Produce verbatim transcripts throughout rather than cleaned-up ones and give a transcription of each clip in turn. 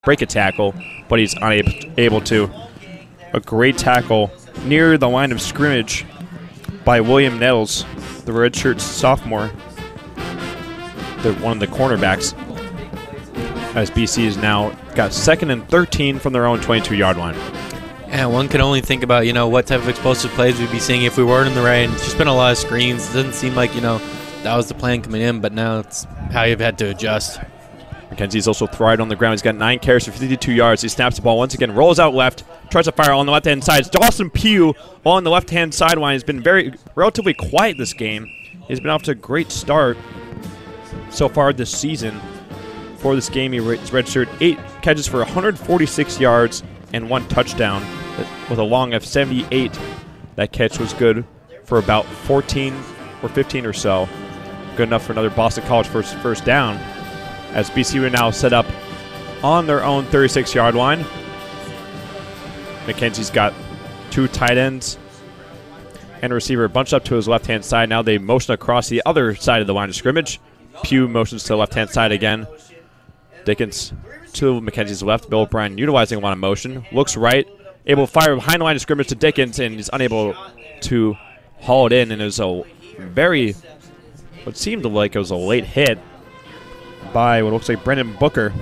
break a tackle, but he's unable able to. A great tackle near the line of scrimmage by William Nettles, the redshirt sophomore, the, one of the cornerbacks, as B C has now got second and thirteen from their own twenty-two yard line. And one can only think about, you know, what type of explosive plays we'd be seeing if we weren't in the rain. It's just been a lot of screens. It doesn't seem like, you know, that was the plan coming in, but now it's how you've had to adjust. McKenzie's also thrived on the ground. He's got nine carries for fifty-two yards. He snaps the ball once again, rolls out left, tries to fire on the left-hand side. It's Dawson Pugh on the left-hand sideline. He's been very relatively quiet this game. He's been off to a great start so far this season. For this game, he registered eight catches for one hundred forty-six yards and one touchdown with a long of seventy-eight. That catch was good for about fourteen or fifteen or so. Good enough for another Boston College first first down, as B C are now set up on their own thirty-six yard line. McKenzie's got two tight ends and a receiver bunched up to his left-hand side. Now they motion across the other side of the line of scrimmage. Pugh motions to the left-hand side again. Dickens to McKenzie's left. Bill O'Brien utilizing a lot of motion. Looks right. Able to fire behind the line of scrimmage to Dickens, and he's unable to haul it in. And it was a very, what seemed like it was a late hit by what looks like Brendan Booker.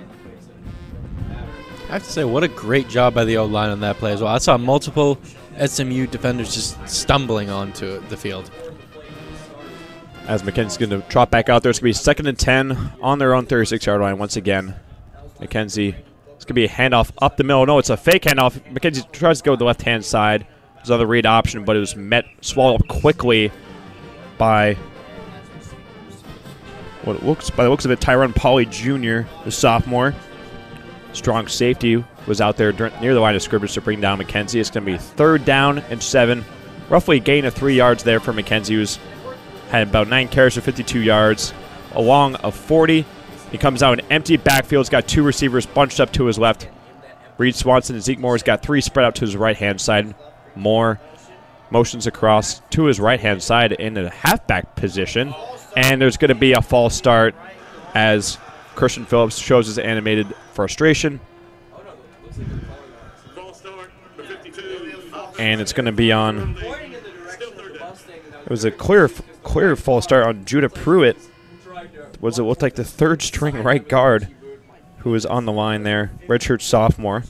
I have to say, what a great job by the O-line on that play as well. I saw multiple S M U defenders just stumbling onto the field. As McKenzie's going to trot back out there, it's going to be second and ten on their own thirty-six yard line once again. McKenzie, it's going to be a handoff up the middle. No, it's a fake handoff. McKenzie tries to go to the left-hand side. There's another read option, but it was met, swallowed up quickly by what it looks, by the looks of it, Tyrone Pauley Junior, the sophomore. Strong safety was out there near the line of scrimmage to bring down McKenzie. It's going to be third down and seven. Roughly a gain of three yards there for McKenzie, who's had about nine carries for fifty-two yards, a long of forty. He comes out in empty backfield. He's got two receivers bunched up to his left. Reed Swanson and Zeke Moore's got three spread out to his right-hand side. Moore motions across to his right-hand side in a halfback position. And there's going to be a false start as Christian Phillips shows his animated frustration. And it's going to be on. It was a clear, clear false start on Judah Pruitt. Was it looked like the third string right guard who was on the line there, redshirt sophomore.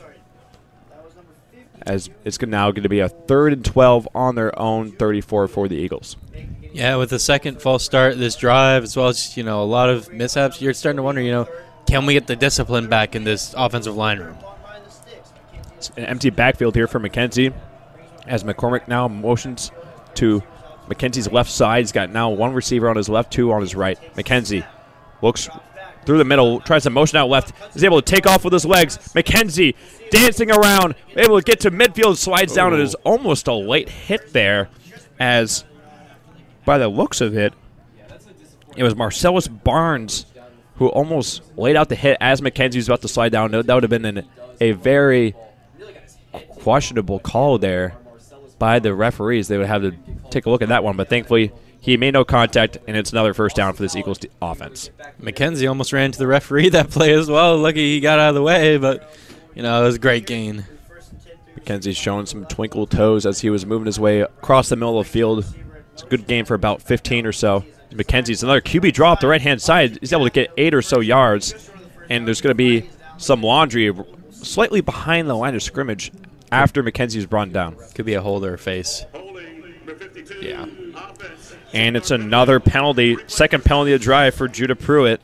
As it's now going to be a third and twelve on their own thirty-four for the Eagles. Yeah, with the second false start this drive, as well as, you know, a lot of mishaps, you're starting to wonder, you know, can we get the discipline back in this offensive line room? It's an empty backfield here for McKenzie, as McCormick now motions to McKenzie's left side. He's got now one receiver on his left, two on his right. McKenzie looks through the middle, tries to motion out left, is able to take off with his legs. McKenzie dancing around, able to get to midfield, slides down. It is almost a late hit there, as by the looks of it, it was Marcellus Barnes who almost laid out the hit as McKenzie was about to slide down. That would have been an, a very questionable call there by the referees. They would have to take a look at that one, but thankfully he made no contact, and it's another first down for this Eagles t- offense. McKenzie almost ran to the referee that play as well. Lucky he got out of the way, but, you know, it was a great gain. McKenzie's showing some twinkle toes as he was moving his way across the middle of the field. It's a good game for about fifteen or so. McKenzie's another Q B draw up the right-hand side. He's able to get eight or so yards, and there's going to be some laundry slightly behind the line of scrimmage after McKenzie's brought down. Could be a holder face. Yeah. And it's another penalty, second penalty of drive for Judah Pruitt.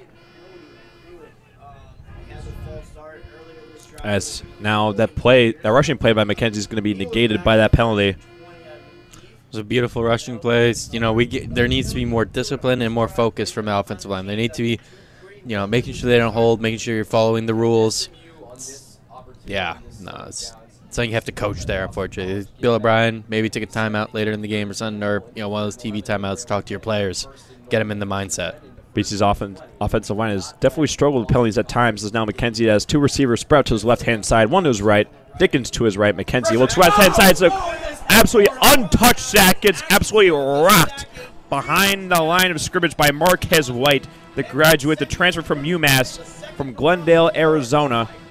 As now that play, that rushing play by McKenzie is going to be negated by that penalty. It was a beautiful rushing play. You know, we get, there needs to be more discipline and more focus from the offensive line. They need to be, you know, making sure they don't hold, making sure you're following the rules. It's, yeah, no, it's something you have to coach there, unfortunately. Bill O'Brien, maybe take a timeout later in the game or something, or, you know, one of those T V timeouts to talk to your players, get them in the mindset. B C's offen- offensive line has definitely struggled with penalties at times, as now McKenzie has two receivers spread out to his left-hand side, one to his right, Dickens to his right. McKenzie looks left-hand side, so absolutely untouched sack, gets absolutely rocked behind the line of scrimmage by Marquez White, the graduate, the transfer from UMass from Glendale, Arizona.